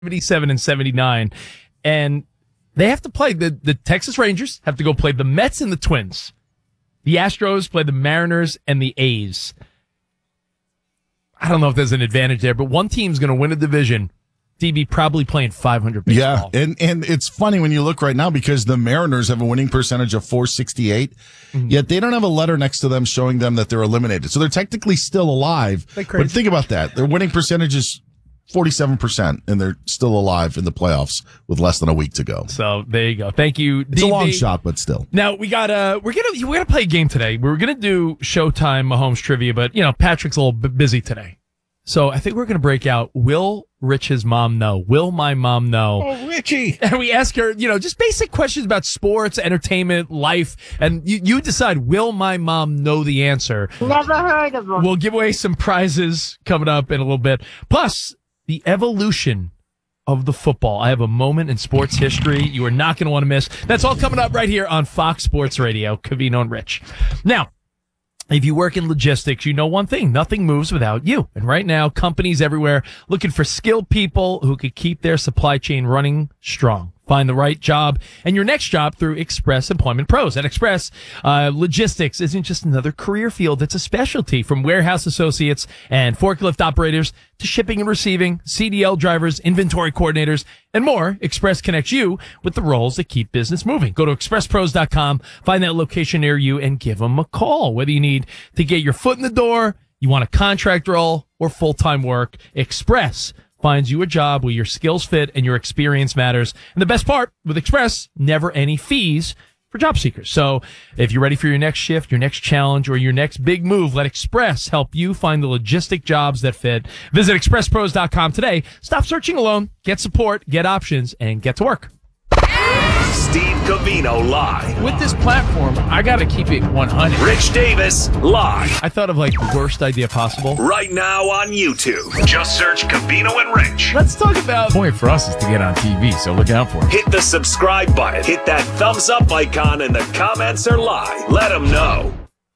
77 and 79. And they have to play the Texas Rangers have to go play the Mets and the Twins. The Astros play the Mariners and the A's. I don't know if there's an advantage there, but one team's going to win a division. DB probably playing 500 baseball. Yeah, and it's funny when you look right now because the Mariners have a winning percentage of .468, yet they don't have a letter next to them showing them that they're eliminated. So they're technically still alive. But think about that. Their winning percentage is 47%, and they're still alive in the playoffs with less than a week to go. So there you go. Thank you, It's DB. a long shot, but still. Now we're gonna play a game today. We're gonna do Showtime Mahomes trivia, but Patrick's a little bit busy today, so I think we're gonna break out. Will Rich's mom know? Will my mom know? Oh, Richie! And we ask her, just basic questions about sports, entertainment, life, and you decide. Will my mom know the answer? Never heard of them. We'll give away some prizes coming up in a little bit. Plus, the evolution of the football. I have a moment in sports history you are not going to want to miss. That's all coming up right here on Fox Sports Radio, Covino and Rich. Now, if you work in logistics, you know one thing. Nothing moves without you. And right now, companies everywhere looking for skilled people who could keep their supply chain running strong. Find the right job and your next job through Express Employment Pros. At Express, logistics isn't just another career field. It's a specialty, from warehouse associates and forklift operators to shipping and receiving, CDL drivers, inventory coordinators, and more. Express connects you with the roles that keep business moving. Go to expresspros.com, find that location near you, and give them a call. Whether you need to get your foot in the door, you want a contract role, or full-time work, Express finds you a job where your skills fit and your experience matters. And the best part, with Express, never any fees for job seekers. So if you're ready for your next shift, your next challenge, or your next big move, let Express help you find the logistic jobs that fit. Visit expresspros.com today. Stop searching alone. Get support, get options, and get to work. Steve Covino live. With this platform, I got to keep it 100. Rich Davis live. I thought of the worst idea possible. Right now on YouTube. Just search Covino and Rich. Let's talk about... The point for us is to get on TV, so look out for it. Hit the subscribe button. Hit that thumbs up icon, and the comments are live. Let them know.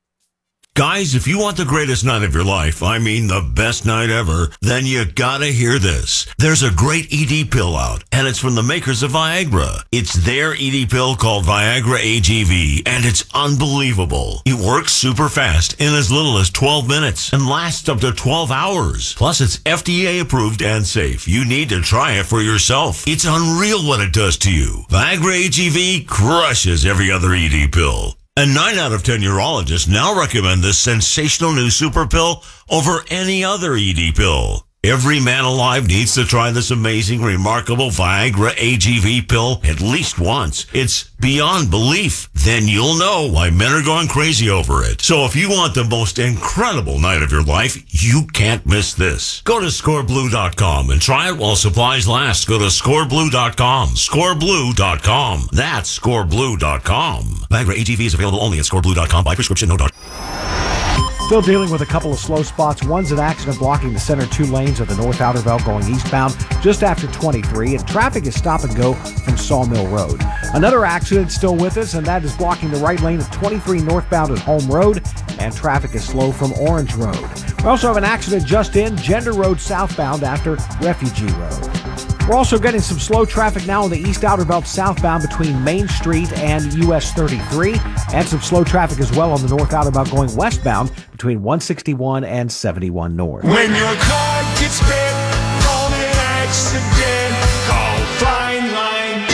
Guys, if you want the greatest night of your life, I mean the best night ever, then you gotta hear this. There's a great ED pill out, and it's from the makers of Viagra. It's their ED pill called Viagra AGV, and it's unbelievable. It works super fast in as little as 12 minutes and lasts up to 12 hours. Plus, it's FDA approved and safe. You need to try it for yourself. It's unreal what it does to you. Viagra AGV crushes every other ED pill. And 9 out of 10 urologists now recommend this sensational new super pill over any other ED pill. Every man alive needs to try this amazing, remarkable Viagra AGV pill at least once. It's beyond belief. Then you'll know why men are going crazy over it. So if you want the most incredible night of your life, you can't miss this. Go to scoreblue.com and try it while supplies last. Go to scoreblue.com. Scoreblue.com. That's scoreblue.com. Viagra AGV is available only at scoreblue.com by prescription, no doctor. Still dealing with a couple of slow spots. One's an accident blocking the center 2 lanes of the North Outer Belt going eastbound just after 23, and traffic is stop and go from Sawmill Road. Another accident still with us, and that is blocking the right lane of 23 northbound at Home Road, and traffic is slow from Orange Road. We also have an accident just in Gender Road southbound after Refugee Road. We're also getting some slow traffic now on the East Outer Belt southbound between Main Street and US 33, and some slow traffic as well on the North Outer Belt going westbound between 161 and 71 North. When your car gets hit on an accident, call Fine Line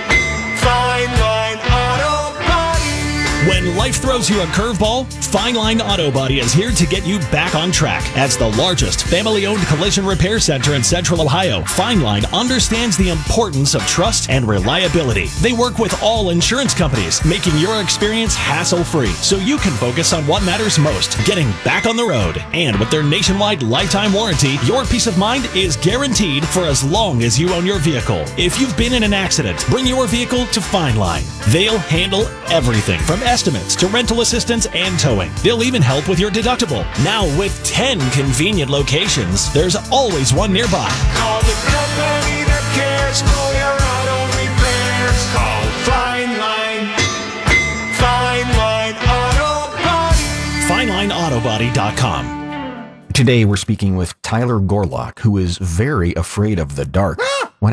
Auto Body. When life throws you a curveball, Fine Line Auto Body is here to get you back on track. As the largest family-owned collision repair center in Central Ohio, Fine Line understands the importance of trust and reliability. They work with all insurance companies, making your experience hassle-free so you can focus on what matters most, getting back on the road. And with their nationwide lifetime warranty, your peace of mind is guaranteed for as long as you own your vehicle. If you've been in an accident, bring your vehicle to Fine Line. They'll handle everything from estimates to rental assistance and towing. They'll even help with your deductible. Now with 10 convenient locations, there's always one nearby. Call the company that cares for your auto repairs. Call Fine Line Auto Body. FineLineAutoBody.com. Today we're speaking with Tyler Gorlock, who is very afraid of the dark.